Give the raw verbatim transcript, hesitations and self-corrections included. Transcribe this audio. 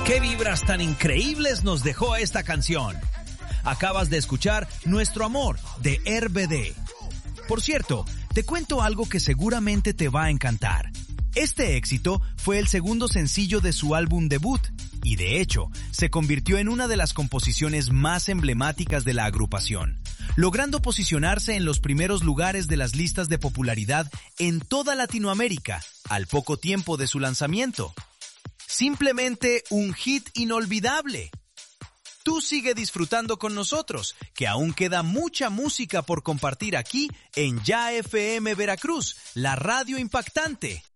¿Qué vibras tan increíbles nos dejó esta canción? Acabas de escuchar Nuestro Amor de R B D. Por cierto, te cuento algo que seguramente te va a encantar. Este éxito fue el segundo sencillo de su álbum debut y de hecho se convirtió en una de las composiciones más emblemáticas de la agrupación, logrando posicionarse en los primeros lugares de las listas de popularidad en toda Latinoamérica al poco tiempo de su lanzamiento. Simplemente un hit inolvidable. Tú sigue disfrutando con nosotros, que aún queda mucha música por compartir aquí en Ya F M Veracruz, la radio impactante.